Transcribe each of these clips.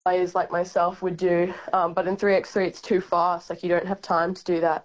players like myself would do. But in 3x3, it's too fast. Like, you don't have time to do that.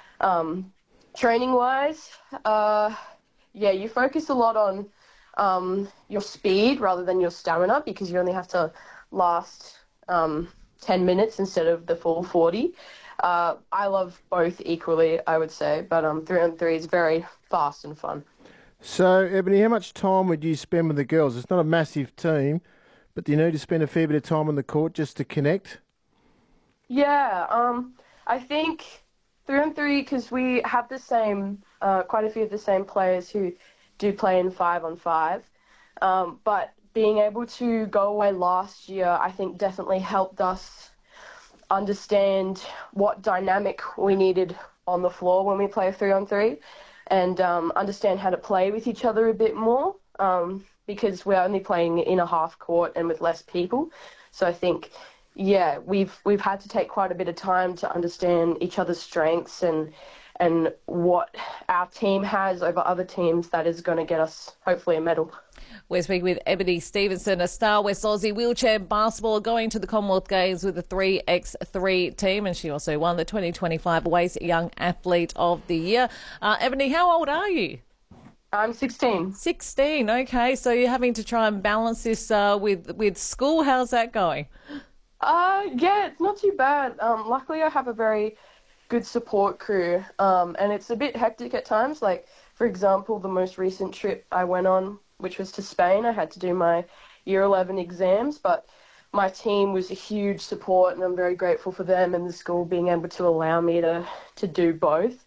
Training-wise, yeah, you focus a lot on your speed rather than your stamina because you only have to last 10 minutes instead of the full 40. I love both equally, I would say, but 3-on-3 is very fast and fun. So, Ebony, how much time would you spend with the girls? It's not a massive team, but do you need to spend a fair bit of time on the court just to connect? Yeah, I think 3-on-3, because we have the same, quite a few of the same players who do play in 5-on-5. But being able to go away last year, I think definitely helped us understand what dynamic we needed on the floor when we play 3-on-3 and understand how to play with each other a bit more because we're only playing in a half court and with less people. So I think, yeah, we've had to take quite a bit of time to understand each other's strengths and what our team has over other teams that is going to get us hopefully a medal. We're speaking with Ebony Stevenson, a star West Aussie wheelchair basketball going to the Commonwealth Games with the 3x3 team, and she also won the 2025 Waste Young Athlete of the Year. Ebony, how old are you? I'm 16. 16, okay. So you're having to try and balance this with school. How's that going? Yeah, it's not too bad. Luckily, I have a very good support crew, and it's a bit hectic at times. Like, for example, the most recent trip I went on, which was to Spain, I had to do my Year 11 exams, but my team was a huge support, and I'm very grateful for them and the school being able to allow me to do both.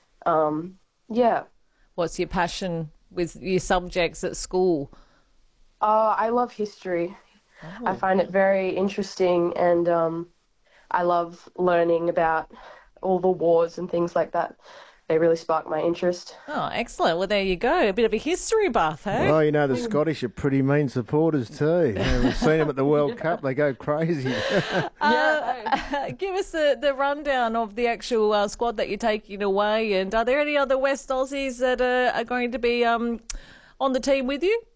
Yeah. What's your passion with your subjects at school? I love history. Oh. I find it very interesting, and I love learning about all the wars and things like that. They really spark my interest. Oh, excellent. Well, there you go. A bit of a history buff, eh? Well, you know, the Scottish are pretty mean supporters too. We've seen them at the World Cup. They go crazy. Give us the rundown of the actual squad that you're taking away. And are there any other West Aussies that are going to be on the team with you?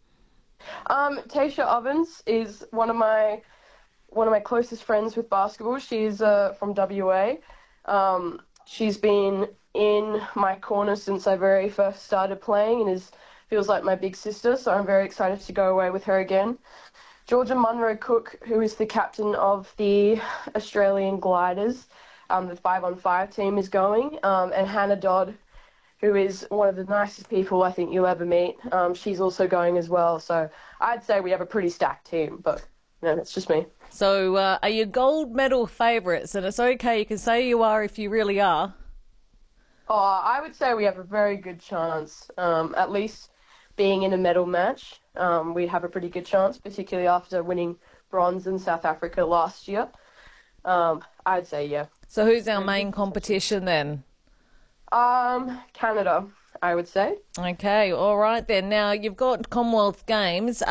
Tasha Ovens is one of my closest friends with basketball. She's from WA. She's been in my corner since I very first started playing and feels like my big sister, so I'm very excited to go away with her again. Georgia Munro Cook, who is the captain of the Australian Gliders, the 5-on-5 team is going, and Hannah Dodd, who is one of the nicest people I think you'll ever meet. She's also going as well, so I'd say we have a pretty stacked team, but no, it's just me. So are you gold medal favourites? And it's okay, you can say you are if you really are. Oh, I would say we have a very good chance. At least being in a medal match, we have a pretty good chance, particularly after winning bronze in South Africa last year. I'd say, yeah. So who's our main competition then? Canada, I would say. Okay, all right then. Now, you've got Commonwealth Games.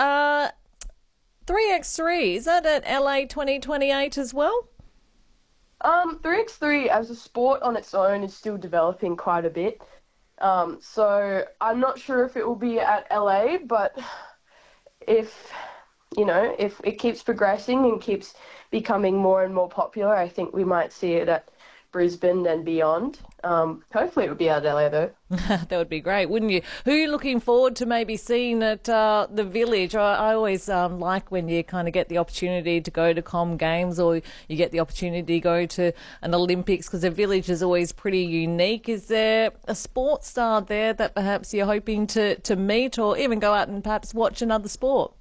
3x3, is that at LA 2028 as well? 3x3 as a sport on its own is still developing quite a bit. So I'm not sure if it will be at LA, but if it keeps progressing and keeps becoming more and more popular, I think we might see it at Brisbane and beyond. Hopefully it would be at LA though. That would be great, wouldn't you? Who are you looking forward to maybe seeing at the Village? I always like when you kind of get the opportunity to go to Com Games or you get the opportunity to go to an Olympics, because the Village is always pretty unique. Is there a sports star there that perhaps you're hoping to meet or even go out and perhaps watch another sport?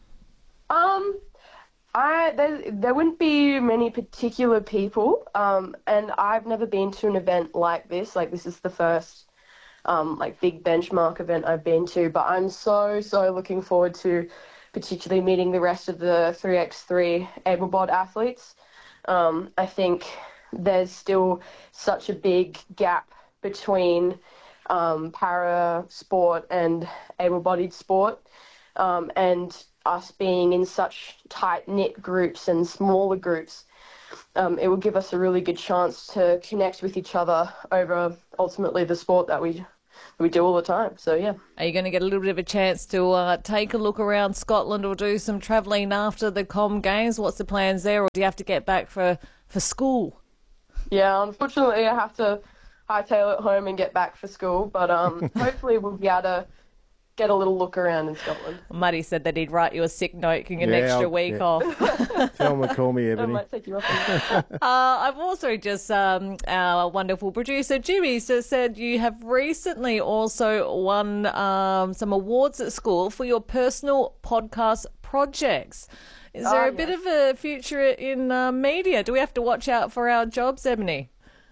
There wouldn't be many particular people, and I've never been to an event like this. Like, this is the first big benchmark event I've been to, but I'm so looking forward to particularly meeting the rest of the 3x3 able-bodied athletes. I think there's still such a big gap between para sport and able-bodied sport, and us being in such tight-knit groups and smaller groups, it will give us a really good chance to connect with each other over ultimately the sport that we we do all the time. So, yeah. Are you going to get a little bit of a chance to take a look around Scotland or do some travelling after the Com Games? What's the plans there, or do you have to get back for school? Yeah, unfortunately, I have to hightail it home and get back for school, but hopefully we'll be able to get a little look around in Scotland. Muddy said that he'd write you a sick note, can get an extra week off. Tell him to call me, I Ebony. might take you off. I've also just, our wonderful producer Jimmy just said you have recently also won some awards at school for your personal podcast projects. Is there a bit of a future in media? Do we have to watch out for our jobs, Ebony?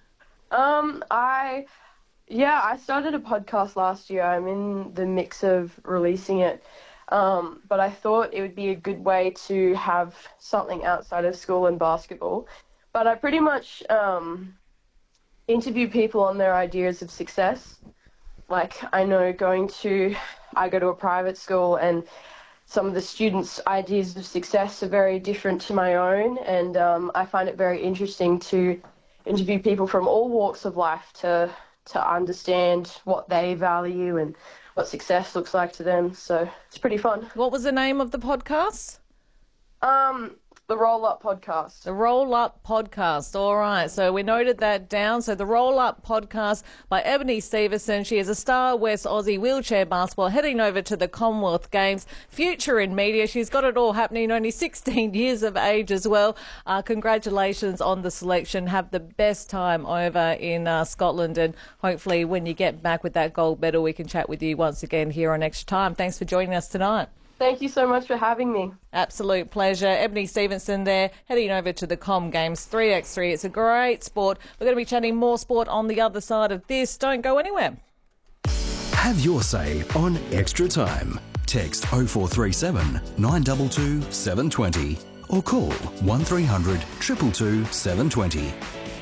I started a podcast last year. I'm in the mix of releasing it. But I thought it would be a good way to have something outside of school and basketball. But I pretty much interview people on their ideas of success. Like, I go to a private school, and some of the students' ideas of success are very different to my own, and I find it very interesting to interview people from all walks of life to understand what they value and what success looks like to them. So it's pretty fun. What was the name of the podcast? The Roll Up Podcast. The Roll Up Podcast. All right. So we noted that down. So the Roll Up Podcast by Ebony Stevenson. She is a star West Aussie wheelchair basketball heading over to the Commonwealth Games. Future in media. She's got it all happening. Only 16 years of age as well. Congratulations on the selection. Have the best time over in Scotland. And hopefully when you get back with that gold medal, we can chat with you once again here on Extra Time. Thanks for joining us tonight. Thank you so much for having me. Absolute pleasure. Ebony Stevenson there, heading over to the Com Games 3x3. It's a great sport. We're going to be chatting more sport on the other side of this. Don't go anywhere. Have your say on Extra Time. Text 0437 922 720 or call 1300 222 720.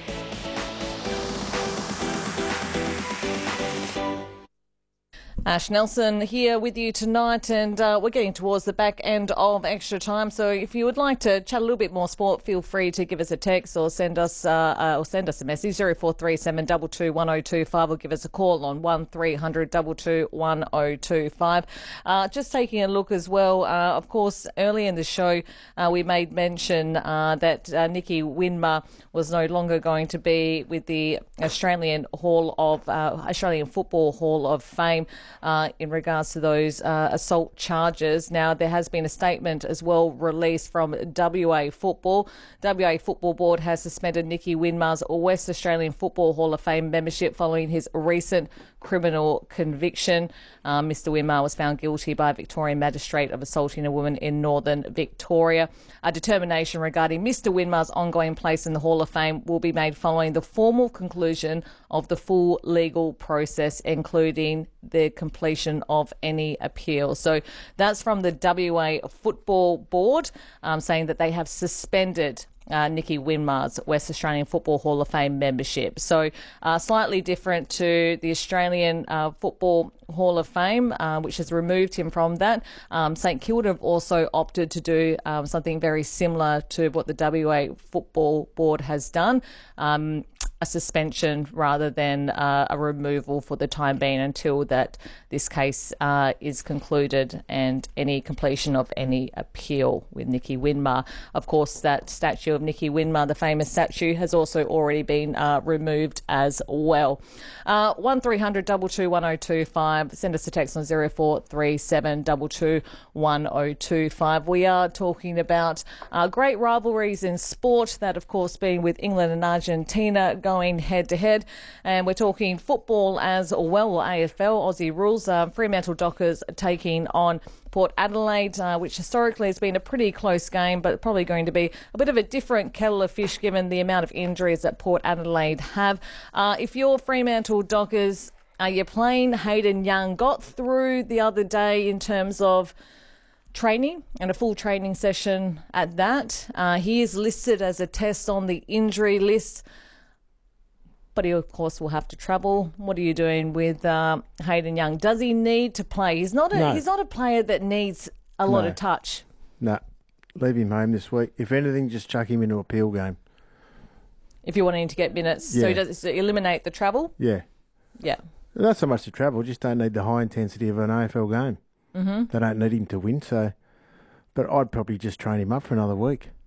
Ash Nelson here with you tonight, and we're getting towards the back end of Extra Time. So if you would like to chat a little bit more sport, feel free to give us a text or send us a message 0437 22 1025, or give us a call on 1300 22 1025. Just taking a look as well. Of course, early in the show, we made mention that Nikki Winmar was no longer going to be with the Australian Football Hall of Fame. In regards to those assault charges. Now, there has been a statement as well released from WA Football. WA Football Board has suspended Nikki Winmar's West Australian Football Hall of Fame membership following his recent criminal conviction. Mr. Winmar was found guilty by a Victorian magistrate of assaulting a woman in northern Victoria. A determination regarding Mr. Winmar's ongoing place in the Hall of Fame will be made following the formal conclusion of the full legal process, including the completion of any appeal. So that's from the WA Football Board, saying that they have suspended Nikki Winmar's West Australian Football Hall of Fame membership. So slightly different to the Australian Football Hall of Fame, which has removed him from that. St Kilda have also opted to do something very similar to what the WA Football Board has done. A suspension rather than a removal for the time being until that this case is concluded and any completion of any appeal with Nikki Winmar. Of course, that statue of Nikki Winmar, the famous statue, has also already been removed as well. 1300 22 1025. Send us a text on 0437 22 1025. We are talking about great rivalries in sport, that of course being with England and Argentina going head-to-head, and we're talking football as well, AFL, Aussie rules. Fremantle Dockers taking on Port Adelaide, which historically has been a pretty close game, but probably going to be a bit of a different kettle of fish given the amount of injuries that Port Adelaide have. If you're Fremantle Dockers, you're playing Hayden Young, got through the other day in terms of training and a full training session at that. He is listed as a test on the injury list, but he, of course, will have to travel. What are you doing with Hayden Young? Does he need to play? He's not a player that needs a lot of touch. No. Leave him home this week. If anything, just chuck him into a peel game. If you're wanting to get minutes. Yeah. So he does eliminate the travel? Yeah. Yeah. Not so much to travel, just don't need the high intensity of an AFL game. Mm-hmm. They don't need him to win, so. But I'd probably just train him up for another week.